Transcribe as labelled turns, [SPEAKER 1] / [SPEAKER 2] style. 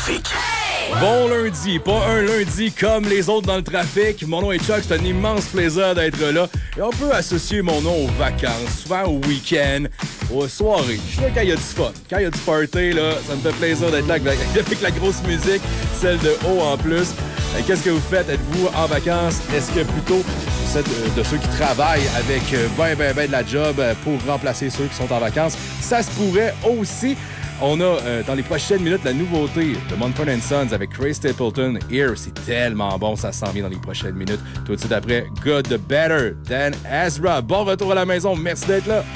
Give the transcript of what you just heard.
[SPEAKER 1] trafic.
[SPEAKER 2] Bon lundi, pas un lundi comme les autres dans le trafic. Mon nom est Chuck, c'est un immense plaisir d'être là. Et on peut associer mon nom aux vacances, souvent au week-end, aux soirées. Je suis là quand il y a du fun, quand il y a du party, là, ça me fait plaisir d'être là avec la grosse musique, celle de haut en plus. Qu'est-ce que vous faites? Êtes-vous en vacances? Est-ce que plutôt vous êtes de ceux qui travaillent avec ben de la job pour remplacer ceux qui sont en vacances? Ça se pourrait aussi. On a, dans les prochaines minutes, la nouveauté de Mumford & Sons avec Ray Stapleton. Here, c'est tellement bon, ça s'en vient dans les prochaines minutes. Tout de suite après, Good, the Better, Dan Ezra. Bon retour à la maison, merci d'être là.